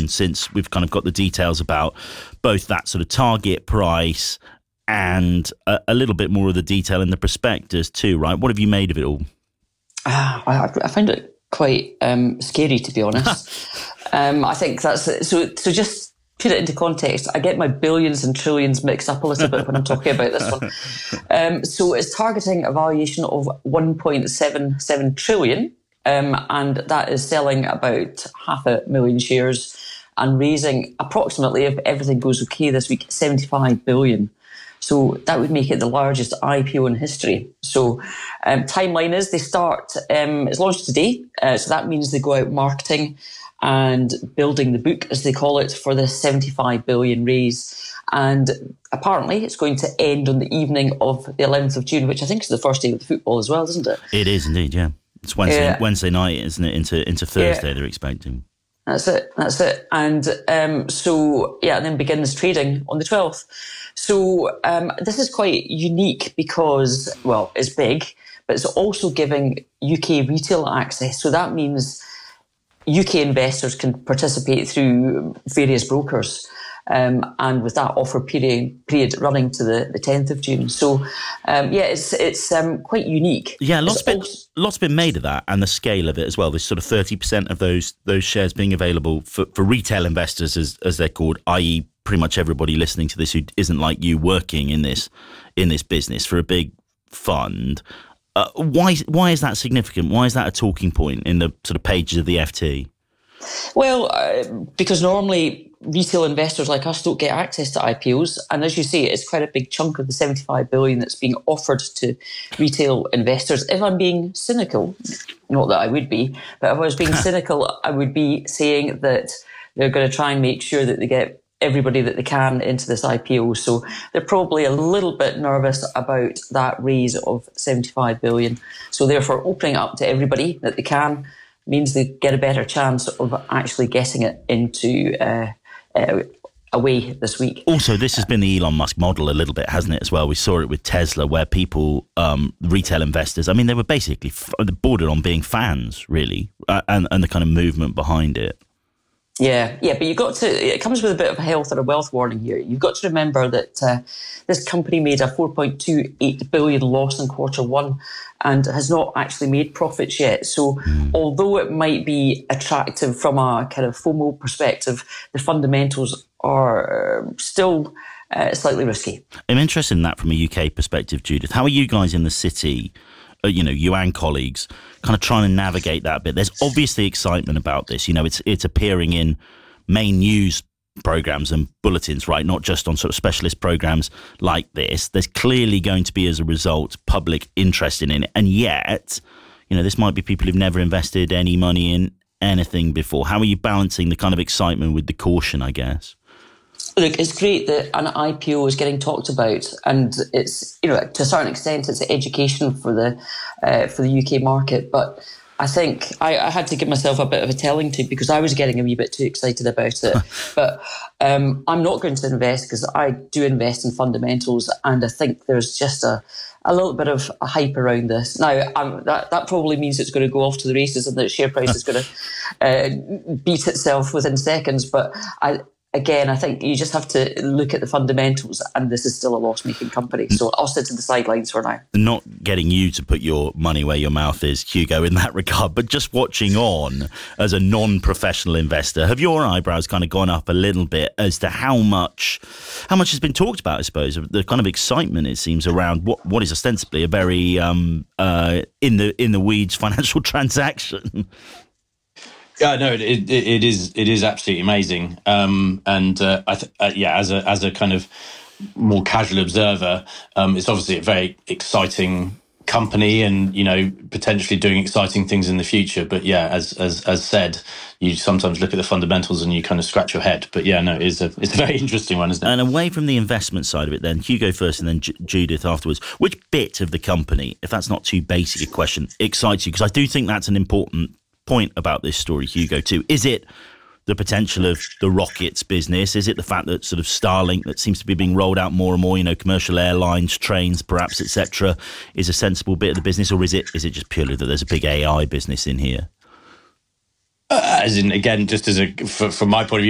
since we've kind of got the details about both that sort of target price and a little bit more of the detail in the prospectus too, right? What have you made of it all? I find it quite scary, to be honest. I think that's so. Just put it into context. I get my billions and trillions mixed up a little bit when I'm talking about this one. So it's targeting a valuation of 1.77 trillion, and that is selling about 500,000 shares and raising approximately, if everything goes okay this week, 75 billion. So that would make it the largest IPO in history. So timeline is they start, it's launched today. So that means they go out marketing and building the book, as they call it, for the 75 billion raise. And apparently it's going to end on the evening of the 11th of June, which I think is the first day of the football as well, isn't it? It is indeed, yeah. It's Wednesday night, isn't it? Into Thursday, they're expecting. That's it. And and then begins trading on the 12th. So this is quite unique because, well, it's big, but it's also giving UK retail access. So that means UK investors can participate through various brokers. And with that offer period running to the 10th of June. So, it's quite unique. Yeah, lots been made of that and the scale of it as well. There's sort of 30% of those shares being available for retail investors, as they're called, i.e. pretty much everybody listening to this who isn't like you working in this business for a big fund. Why is that significant? Why is that a talking point in the sort of pages of the FT? Well, because normally retail investors like us don't get access to IPOs. And as you say, it's quite a big chunk of the 75 billion that's being offered to retail investors. If I'm being cynical, not that I would be, but if I was being cynical, I would be saying that they're going to try and make sure that they get everybody that they can into this IPO. So they're probably a little bit nervous about that raise of 75 billion. So therefore, opening it up to everybody that they can means they get a better chance of actually getting it into away this week. Also, this has been the Elon Musk model a little bit, hasn't it, as well? We saw it with Tesla, where people, retail investors, I mean, they were basically bordered on being fans, really, and the kind of movement behind it. Yeah, but it comes with a bit of a health or a wealth warning here. You've got to remember that this company made a 4.28 billion loss in quarter one and has not actually made profits yet. So although it might be attractive from a kind of FOMO perspective, the fundamentals are still slightly risky. I'm interested in that from a UK perspective, Judith. How are you guys in the city, you and colleagues, kind of trying to navigate that bit? There's obviously excitement about this. It's appearing in main news programs and bulletins, right? Not just on sort of specialist programs like this. There's clearly going to be, as a result, public interest in it. And yet, this might be people who've never invested any money in anything before. How are you balancing the kind of excitement with the caution, I guess? Look, it's great that an IPO is getting talked about, and it's, to a certain extent, it's education for the UK market. But I think I had to give myself a bit of a telling to, because I was getting a wee bit too excited about it. But I'm not going to invest, because I do invest in fundamentals, and I think there's just a little bit of a hype around this. Now, that probably means it's going to go off to the races and that share price is going to beat itself within seconds. But I think you just have to look at the fundamentals, and this is still a loss-making company. So I'll sit to the sidelines for now. Not getting you to put your money where your mouth is, Hugo, in that regard, but just watching on as a non-professional investor, have your eyebrows kind of gone up a little bit as to how much has been talked about, I suppose, the kind of excitement, it seems, around what is ostensibly a very in the weeds financial transaction? Yeah, no, it is absolutely amazing. As a kind of more casual observer, it's obviously a very exciting company, and potentially doing exciting things in the future. But yeah, as said, you sometimes look at the fundamentals and you kind of scratch your head. But yeah, no, it's a very interesting one, isn't it? And away from the investment side of it, then Hugo first, and then Judith afterwards. Which bit of the company, if that's not too basic a question, excites you? Because I do think that's an important point about this story, Hugo, too. Is it the potential of the rockets business? Is it the fact that sort of Starlink, that seems to be being rolled out more and more, commercial airlines, trains, perhaps, etc., is a sensible bit of the business? Or is it just purely that there's a big AI business in here? As in, again, just from my point of view,